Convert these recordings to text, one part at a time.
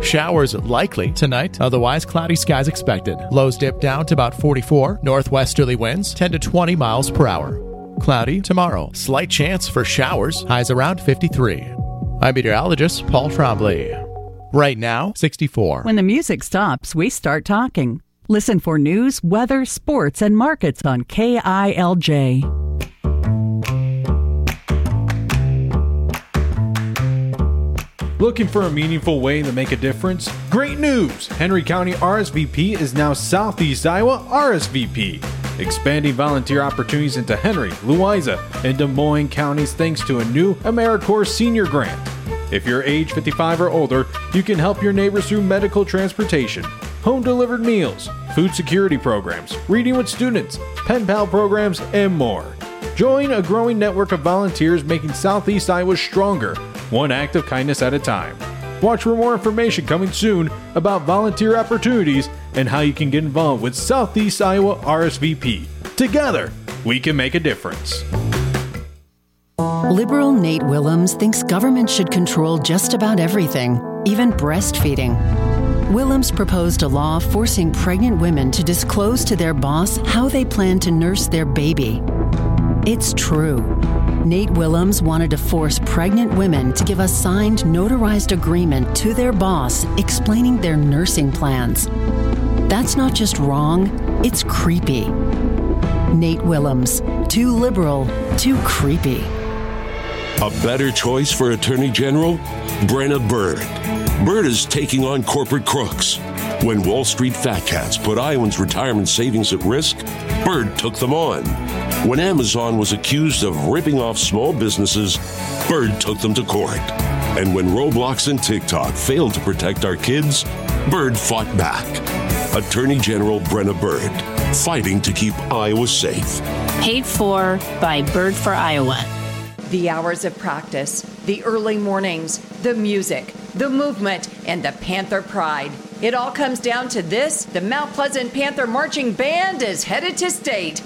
Showers likely tonight, otherwise cloudy skies expected. Lows dip down to about 44. Northwesterly winds 10 to 20 miles per hour. Cloudy tomorrow. Slight chance for showers. Highs around 53. I'm meteorologist Paul Trombley. Right now, 64. When the music stops, we start talking. Listen for news, weather, sports, and markets on KILJ. Looking for a meaningful way to make a difference? Great news! Henry County RSVP is now Southeast Iowa RSVP, expanding volunteer opportunities into Henry, Louisa, and Des Moines counties thanks to a new AmeriCorps senior grant. If you're age 55 or older, you can help your neighbors through medical transportation, home-delivered meals, food security programs, reading with students, pen pal programs, and more. Join a growing network of volunteers making Southeast Iowa stronger, one act of kindness at a time. Watch for more information coming soon about volunteer opportunities and how you can get involved with Southeast Iowa RSVP. Together, we can make a difference. Liberal Nate Willems thinks government should control just about everything, even breastfeeding. Willems proposed a law forcing pregnant women to disclose to their boss how they plan to nurse their baby. It's true. Nate Willems wanted to force pregnant women to give a signed, notarized agreement to their boss explaining their nursing plans. That's not just wrong, it's creepy. Nate Willems, too liberal, too creepy. A better choice for Attorney General? Brenna Bird. Bird is taking on corporate crooks. When Wall Street fat cats put Iowans' retirement savings at risk, Bird took them on. When Amazon was accused of ripping off small businesses, Bird took them to court. And when Roblox and TikTok failed to protect our kids, Bird fought back. Attorney General Brenna Bird, fighting to keep Iowa safe. Paid for by Bird for Iowa. The hours of practice, the early mornings, the music, the movement, and the Panther pride. It all comes down to this: the Mount Pleasant Panther Marching Band is headed to state.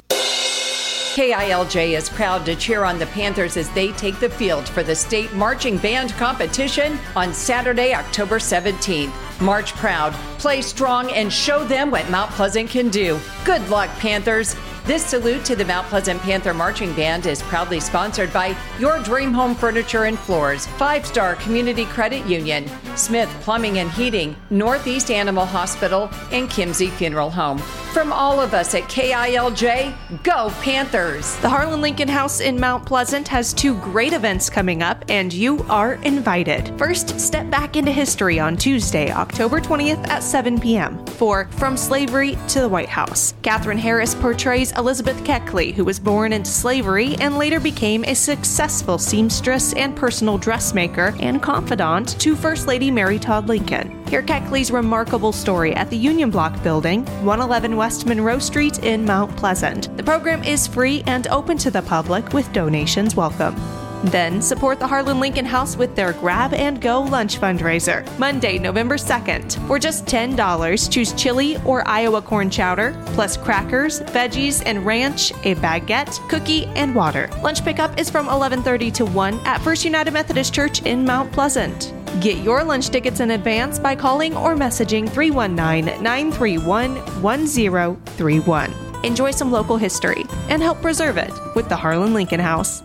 KILJ is proud to cheer on the Panthers as they take the field for the state marching band competition on Saturday, October 17th. March proud, play strong, and show them what Mount Pleasant can do. Good luck, Panthers. This salute to the Mount Pleasant Panther Marching Band is proudly sponsored by Your Dream Home Furniture and Floors, 5-Star Community Credit Union, Smith Plumbing and Heating, Northeast Animal Hospital, and Kimsey Funeral Home. From all of us at KILJ, go Panthers! The Harlan Lincoln House in Mount Pleasant has 2 great events coming up, and you are invited. First, step back into history on Tuesday, October 20th at 7 p.m. for From Slavery to the White House. Katherine Harris portrays Elizabeth Keckley, who was born into slavery and later became a successful seamstress and personal dressmaker and confidant to First Lady Mary Todd Lincoln. Hear Keckley's remarkable story at the Union Block Building, 111 West Monroe Street in Mount Pleasant. The program is free and open to the public with donations welcome. Then support the Harlan Lincoln House with their Grab and Go lunch fundraiser. Monday, November 2nd. For just $10, choose chili or Iowa corn chowder, plus crackers, veggies, and ranch, a baguette, cookie, and water. Lunch pickup is from 11:30 to 1 at First United Methodist Church in Mount Pleasant. Get your lunch tickets in advance by calling or messaging 319-931-1031. Enjoy some local history and help preserve it with the Harlan Lincoln House.